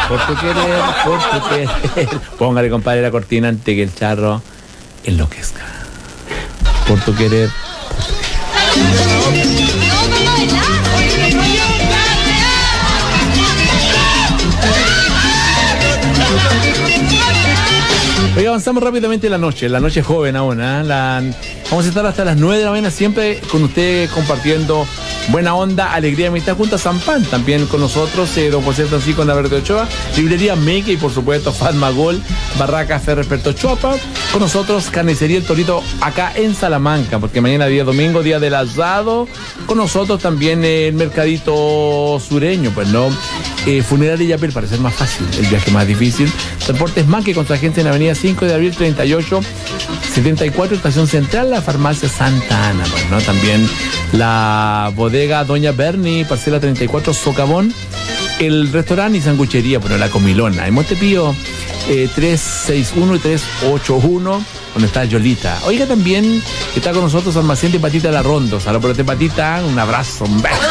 por tu querer. Póngale, compadre, la cortina antes que el charro enloquezca. Por tu querer. Hoy avanzamos rápidamente en la noche joven aún, ¿eh? Vamos a estar hasta las 9 de la mañana siempre con ustedes compartiendo buena onda, alegría, amistad junto a San Pan. También con nosotros, don José Francisco Navarrete Ochoa, Librería Meque y por supuesto Fatmagol, Barraca Ferreperto Chuapa. Con nosotros Carnicería El Torito acá en Salamanca, porque mañana día domingo, día del asado. Con nosotros también el mercadito sureño, pues no. Funeraria Yapel para ser más fácil, el viaje más difícil. Transportes Manque con su agencia en Avenida 5 de Abril 3874, Estación Central, la farmacia Santa Ana, pues, ¿no? También la bodega Doña Berni, parcela 34 Socavón, el restaurante y sanguchería, bueno, la Comilona, en Montepío 361 y 381, donde está Yolita. Oiga, también está con nosotros Almacén de Patita La Rondo. Saludos por Patita, un abrazo, un beso.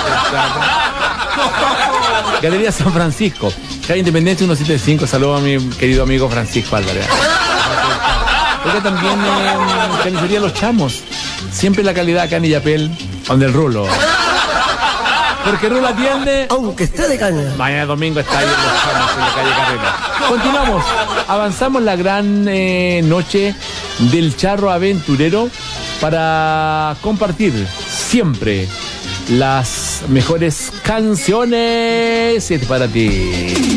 Galería San Francisco, calle Independencia 175, saludos a mi querido amigo Francisco Álvarez. Oiga, también Carnicería Los Chamos, siempre la calidad acá en Illapel, donde el Rulo. Porque Rulo atiende, aunque esté de caña. Mañana domingo está ahí en Los Chamos, en la calle Carrera. Continuamos, avanzamos la gran noche del charro aventurero para compartir siempre las mejores canciones. Este para ti.